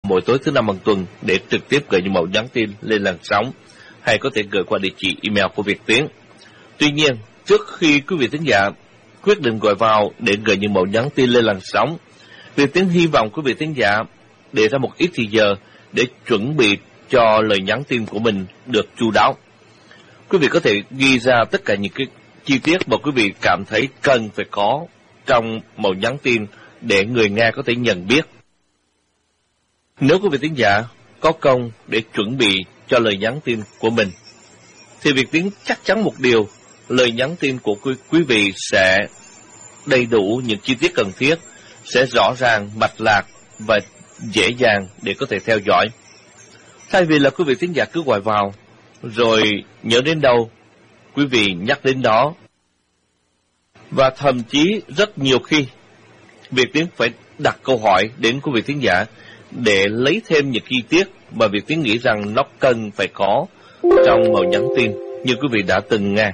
mỗi tối thứ Năm hàng tuần để trực tiếp gửi những mẫu nhắn tin lên làn sóng, hay có thể gửi qua địa chỉ email của Việt Tiến. Tuy nhiên, trước khi quý vị thính giả quyết định gọi vào để gửi những mẫu nhắn tin lên làn sóng, Việt Tiến hy vọng quý vị thính giả để ra một ít thời giờ để chuẩn bị cho lời nhắn tin của mình được chu đáo. Quý vị có thể ghi ra tất cả những cái chi tiết mà quý vị cảm thấy cần phải có trong mẫu nhắn tin để người nghe có thể nhận biết. Nếu quý vị thính giả có công để chuẩn bị cho lời nhắn tin của mình, thì Việt Tiến chắc chắn một điều, lời nhắn tin của quý vị sẽ đầy đủ những chi tiết cần thiết, sẽ rõ ràng, mạch lạc và dễ dàng để có thể theo dõi. Thay vì là quý vị thính giả cứ gọi vào, rồi nhớ đến đâu, quý vị nhắc đến đó. Và thậm chí rất nhiều khi, Việt Tiến phải đặt câu hỏi đến quý vị thính giả để lấy thêm những chi tiết mà Việt Tiến nghĩ rằng nó cần phải có trong mẫu nhắn tin như quý vị đã từng nghe.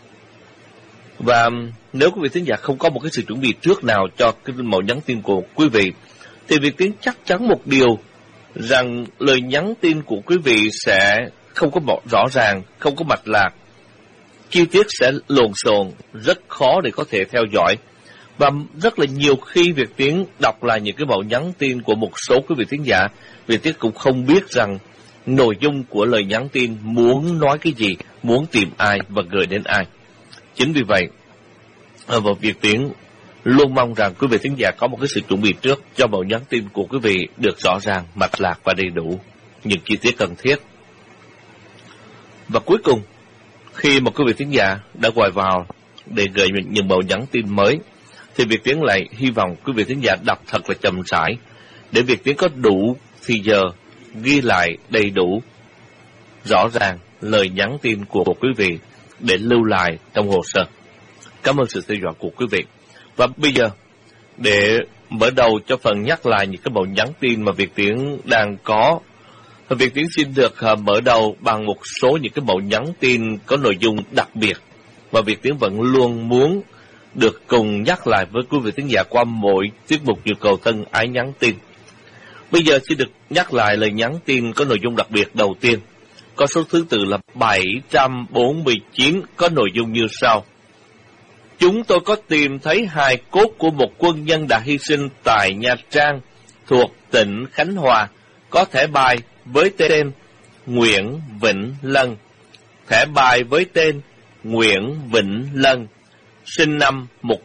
Và nếu quý vị thính giả không có một cái sự chuẩn bị trước nào cho cái mẫu nhắn tin của quý vị, thì Việt Tiến chắc chắn một điều rằng lời nhắn tin của quý vị sẽ không có rõ ràng, không có mạch lạc, chi tiết sẽ lộn xộn, rất khó để có thể theo dõi. Và rất là nhiều khi Việt Tiến đọc lại những cái mẫu nhắn tin của một số quý vị thính giả, Việt Tiến cũng không biết rằng nội dung của lời nhắn tin muốn nói cái gì, muốn tìm ai và gửi đến ai. Chính vì vậy, và Việt Tiến luôn mong rằng quý vị thính giả có một cái sự chuẩn bị trước cho mẫu nhắn tin của quý vị được rõ ràng, mạch lạc và đầy đủ những chi tiết cần thiết. Và cuối cùng, khi mà quý vị thính giả đã gọi vào để gửi những mẫu nhắn tin mới, thì Việt Tiến lại hy vọng quý vị thính giả đọc thật là chậm rãi, để Việt Tiến có đủ thì giờ ghi lại đầy đủ, rõ ràng lời nhắn tin của quý vị để lưu lại trong hồ sơ. Cảm ơn sự theo dõi của quý vị. Và bây giờ, để mở đầu cho phần nhắc lại những cái mẫu nhắn tin mà Việt Tiến đang có, Việt Tiến xin được mở đầu bằng một số những cái mẫu nhắn tin có nội dung đặc biệt và Việt Tiến vẫn luôn muốn được cùng nhắc lại với quý vị thính giả qua mỗi tiết mục Nhu cầu thân ái nhắn tin. Bây giờ xin được nhắc lại lời nhắn tin có nội dung đặc biệt đầu tiên, có số thứ tự là 749, có nội dung như sau. Chúng tôi có tìm thấy hài cốt của một quân nhân đã hy sinh tại Nha Trang thuộc tỉnh Khánh Hòa, có thẻ bài với tên Nguyễn Vĩnh Lân. Thẻ bài với tên Nguyễn Vĩnh Lân, sinh năm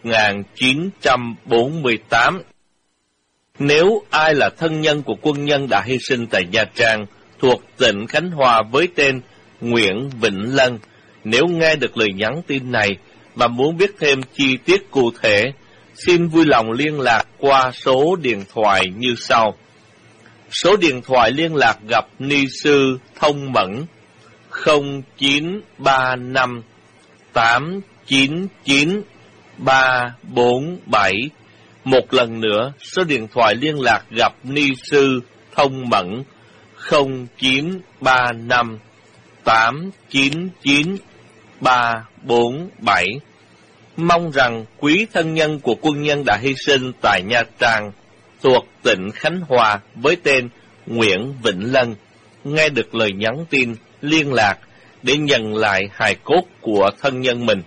1948. Nếu ai là thân nhân của quân nhân đã hy sinh tại Nha Trang thuộc tỉnh Khánh Hòa với tên Nguyễn Vĩnh Lân, nếu nghe được lời nhắn tin này và muốn biết thêm chi tiết cụ thể, xin vui lòng liên lạc qua số điện thoại như sau. Số điện thoại liên lạc gặp ni sư Thông Mẫn 0935 899 347. Một lần nữa, số điện thoại liên lạc gặp ni sư Thông Mẫn 0935 899 347. Mong rằng quý thân nhân của quân nhân đã hy sinh tại Nha Trang thuộc tỉnh Khánh Hòa với tên Nguyễn Vĩnh Lân nghe được lời nhắn tin liên lạc để nhận lại hài cốt của thân nhân mình.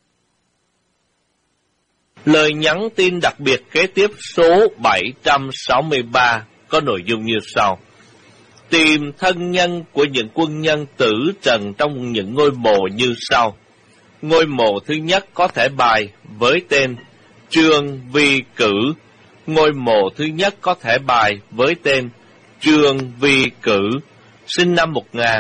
Lời nhắn tin đặc biệt kế tiếp số 763 có nội dung như sau. Tìm thân nhân của những quân nhân tử trần trong những ngôi mộ như sau. Ngôi mộ thứ nhất có thẻ bài với tên Trương Vi Cử. Ngôi mộ thứ nhất có thẻ bài với tên Trương Vi Cử, sinh năm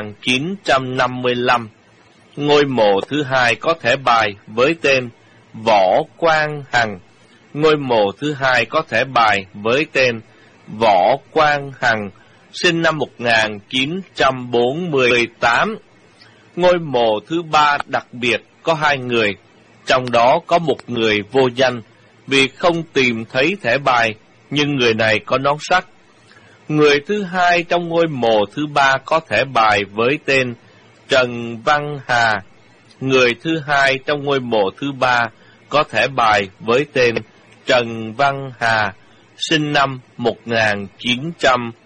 1955. Ngôi mộ thứ hai có thẻ bài với tên Võ Quang Hằng. Ngôi mộ thứ hai có thẻ bài với tên Võ Quang Hằng, sinh năm 1948. Ngôi mộ thứ ba đặc biệt có hai người, trong đó có một người vô danh vì không tìm thấy thẻ bài, nhưng người này có nón sắt. Người thứ hai trong ngôi mộ thứ ba có thẻ bài với tên Trần Văn Hà. Người thứ hai trong ngôi mộ thứ ba có thẻ bài với tên Trần Văn Hà, sinh năm 1900